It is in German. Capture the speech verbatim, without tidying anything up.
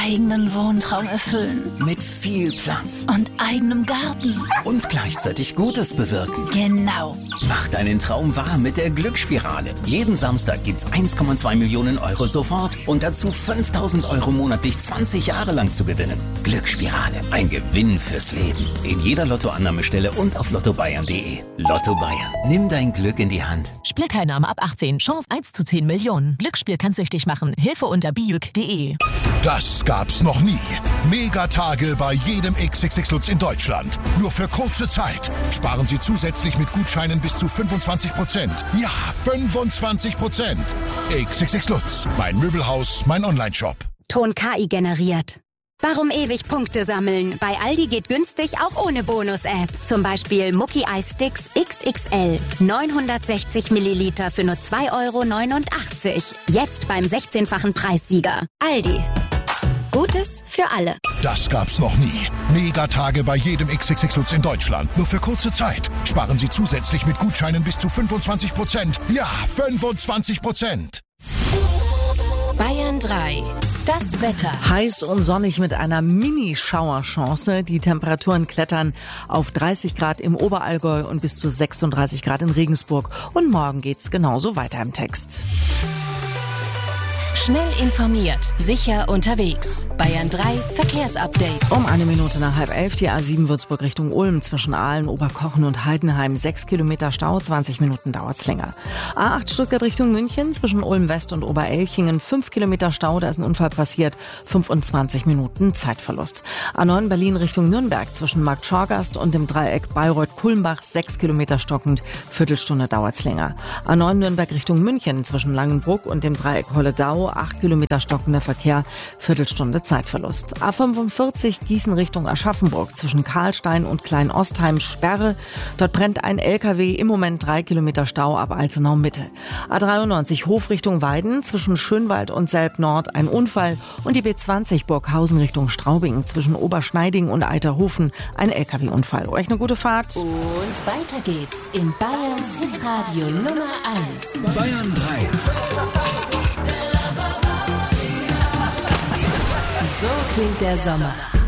eigenen Wohntraum erfüllen. Mit viel Platz. Und eigenem Garten. Und gleichzeitig Gutes bewirken. Genau. Mach deinen Traum wahr mit der Glücksspirale. Jeden Samstag gibt's eins Komma zwei Millionen Euro sofort und dazu fünftausend Euro monatlich zwanzig Jahre lang zu gewinnen. Glücksspirale. Ein Gewinn fürs Leben. In jeder Lottoannahmestelle und auf lotto bayern punkt de. Lotto Bayern. Nimm dein Glück in die Hand. Spielteilnahme ab achtzehn. Chance eins zu zehn Millionen. Glücksspiel kann süchtig machen. Hilfe unter biuk punkt de. Das gab's noch nie. Megatage bei jedem X X X Lutz in Deutschland. Nur für kurze Zeit. Sparen Sie zusätzlich mit Gutscheinen bis zu fünfundzwanzig Prozent. Ja, fünfundzwanzig Prozent. X X X Lutz. Mein Möbelhaus, mein Onlineshop. Ton K I generiert. Warum ewig Punkte sammeln? Bei Aldi geht günstig auch ohne Bonus-App. Zum Beispiel Mucki Eis-Sticks X X L. neunhundertsechzig Milliliter für nur zwei Euro neunundachtzig. Jetzt beim sechzehnfachen Preissieger. Aldi. Gutes für alle. Das gab's noch nie. Megatage bei jedem X X X Lutz in Deutschland. Nur für kurze Zeit. Sparen Sie zusätzlich mit Gutscheinen bis zu fünfundzwanzig Prozent. Ja, fünfundzwanzig Prozent. Bayern drei. Das Wetter. Heiß und sonnig mit einer Mini-Schauerchance. Die Temperaturen klettern auf dreißig Grad im Oberallgäu und bis zu sechsunddreißig Grad in Regensburg. Und morgen geht's genauso weiter im Text. Schnell informiert, sicher unterwegs. Bayern drei Verkehrsupdate. Um eine Minute nach halb elf die A sieben Würzburg Richtung Ulm zwischen Aalen, Oberkochen und Heidenheim. Sechs Kilometer Stau, zwanzig Minuten dauert's länger. A acht Stuttgart Richtung München zwischen Ulm West und Oberelchingen. Fünf Kilometer Stau, da ist ein Unfall passiert. fünfundzwanzig Minuten Zeitverlust. A neun Berlin Richtung Nürnberg zwischen Markt Schorgast und dem Dreieck Bayreuth-Kulmbach. Sechs Kilometer stockend, Viertelstunde dauert's länger. A neun Nürnberg Richtung München zwischen Langenbruck und dem Dreieck Holledau. acht Kilometer stockender Verkehr, Viertelstunde Zeitverlust. A fünfundvierzig Gießen Richtung Aschaffenburg zwischen Karlstein und Klein-Ostheim Sperre. Dort brennt ein L K W, im Moment drei Kilometer Stau ab Alzenau Mitte. A dreiundneunzig Hof Richtung Weiden zwischen Schönwald und Selb Nord ein Unfall und die B zwanzig Burghausen Richtung Straubing zwischen Oberschneiding und Eiterhofen ein L K W-Unfall. Euch eine gute Fahrt. Und weiter geht's in Bayerns Hitradio Nummer eins. Bayern drei. So klingt der Sommer.